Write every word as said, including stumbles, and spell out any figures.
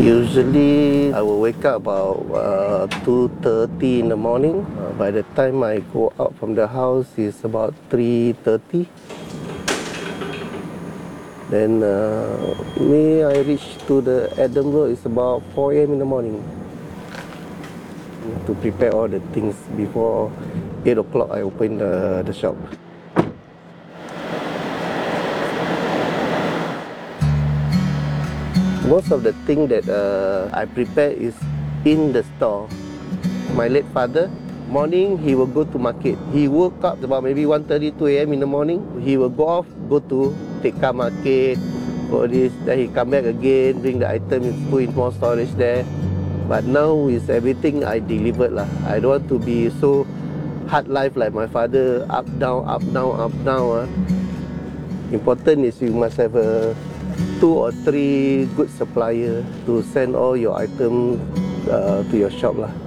Usually, I will wake up about uh, two thirty in the morning. Uh, by the time I go out from the house, it's about three thirty. Then uh, me, I reach to the Edinburgh, it's about four a m in the morning. To prepare all the things before eight o'clock, I open the, the shop. Most of the thing that uh, I prepare is in the store. My late father, morning he will go to market. He woke up about maybe one thirty, two a m in the morning. He will go off, go to Tekka market, for this. Then he come back again, bring the item, put in more storage there. But now is everything I delivered lah. I don't want to be so hard life like my father, up down, up down, up down. Ah. Important is you must have a two or three good supplier to send all your items uh, to your shop lah.